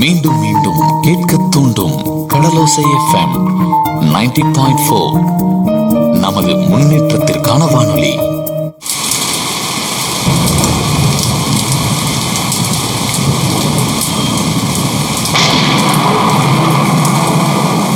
மீண்டும் மீண்டும் கேட்க தூண்டும் கடலோசை எஃப்எம் 90.4. நமது முன்னேற்றத்திற்கான வானொலி.